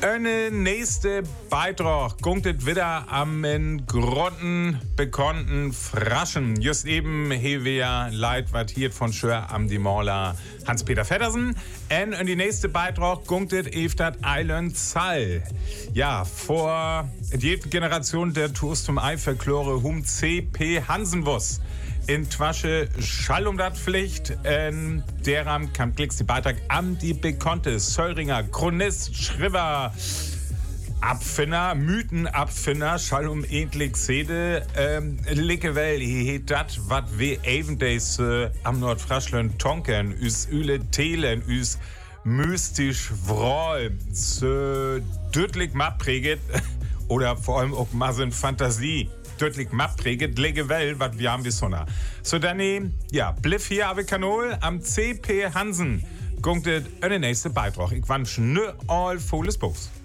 Ein nächste Beitrag gunget wieder am Grotten bekannten Fraschen. Just eben he wir Leid wat hier von Schör am die Maler Hans-Peter Feddersen. Und die nächste Beitrag gunget Eftat Island Zall. Ja, vor die Generation der Tours zum Eifelklore hum C.P. Hansenwuss. In Twasche Schallumdatpflicht, deram kam klicks die Beitrag am die bekannte Söllringer Chronist, Schriver, Abfinner, Mythenabfinner, Schallum endlich Sede, Lickewell, he dat, wat we evendays am Nordfraschland Tonken, üs Üle Telen, üs mystisch Wroll, dödlich mappreget, oder vor allem auch Massen Fantasie. Deutlich mappreget, Legewell, wat wir haben wie Sonne. So dann, ja, bliff hier ave Kanol am C.P. Hansen. Gunktet eine nächste Beitrag. Ich wünsche ne all volles Buchs.